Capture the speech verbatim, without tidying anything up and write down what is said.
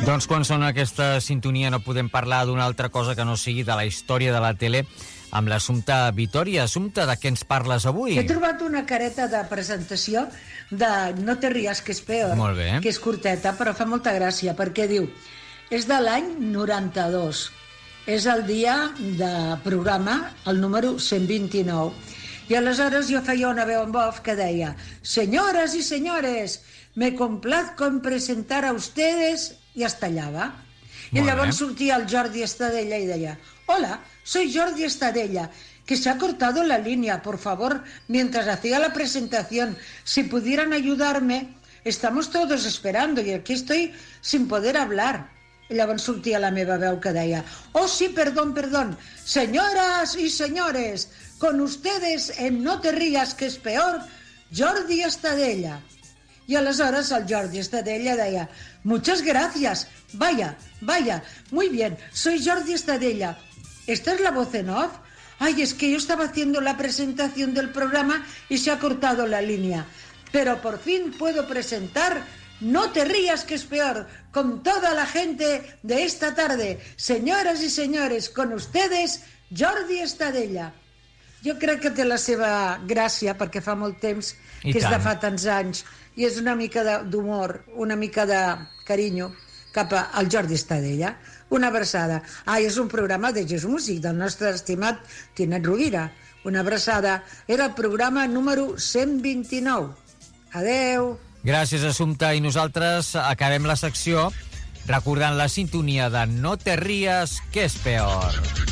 Doncs quan sona aquesta sintonia no podem parlar d'una altra cosa que no sigui de la història de la tele amb l'Assumpta Vitòria. Assumpta, de què ens parles avui? He trobat una careta de presentació de No te ries, que és peor, Molt bé. que és curteta, però fa molta gràcia, perquè diu, és de l'any noranta-dos, és el dia de programa, el número cent vint-i-nou, i aleshores jo feia una veu en off que deia, señoras y señores, me complazco en presentar a ustedes, i es tallava. I Molt llavors bé. sortia el Jordi Estadella i deia, hola, soy Jordi Estadella, que se ha cortado la línea, por favor, mientras hacía la presentación, si pudieran ayudarme, estamos todos esperando y aquí estoy sin poder hablar. I llavors sortia la meva veu que deia, oh sí, perdón, perdón, señoras y señores, con ustedes en No te rías, que es peor, Jordi Estadella. Y aleshores el Jordi Estadella deia, muchas gracias, vaya, vaya, muy bien, soy Jordi Estadella. ¿Esta es la voz en off? Ay, es que yo estaba haciendo la presentación del programa y se ha cortado la línea. Pero por fin puedo presentar No te rías, que es peor, con toda la gente de esta tarde. Señoras y señores, con ustedes, Jordi Estadella. Jo crec que té la seva gràcia, perquè fa molt temps, I que és tant. de fa tants anys, i és una mica de- d'humor, una mica de carinyo cap a- al Jordi Estadella. Una abraçada. Ah, és un programa de Jesús Músic, del nostre estimat Tinet Rovira. Una abraçada. Era el programa número cent vint-i-nou. Adeu. Gràcies, Assumpta, i nosaltres acabem la secció recordant la sintonia de No te rías, que és peor.